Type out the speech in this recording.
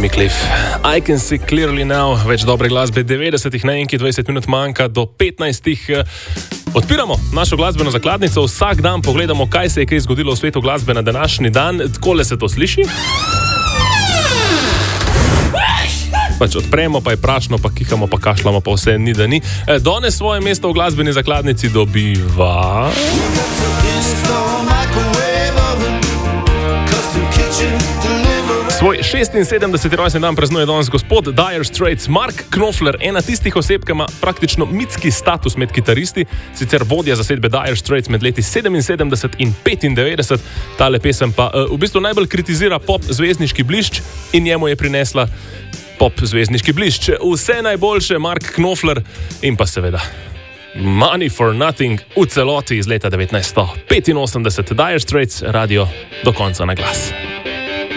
Jimmy Cliff. I can see clearly now, več dobre glasbe 90-ih, naenkrat 20 minut manjka do 15. Odpiramo našo glasbeno zakladnico, vsak dan pogledamo, kaj se je kaj zgodilo v svetu glasbe na današnji dan. Takole se to sliši. Pač odpremo, pa je prašno, pa kihamo, pa kašljamo, pa vse ni da ni. Danes svoje mesto v glasbeni zakladnici dobiva... Svoj 76. rojstni dan praznuje danes gospod Dire Straits, Mark Knopfler, ena tistih oseb, ki ima praktično mitski status med kitaristi, sicer vodja zasedbe Dire Straits med leti 77 in 95. Tale pesem pa v bistvu najbolj kritizira pop zvezdniški blišč in njemu je prinesla pop zvezdniški blišč. Vse najboljše, Mark Knopfler, in pa seveda Money for Nothing v celoti iz leta 1985. Dire Straits, radio do konca na glas.